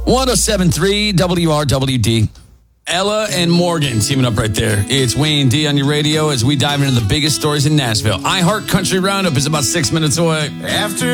107.3 WRWD. Ella and Morgan teaming up right there. It's Wayne D on your radio as we dive into the biggest stories in Nashville. iHeart Country Roundup is about 6 minutes away. After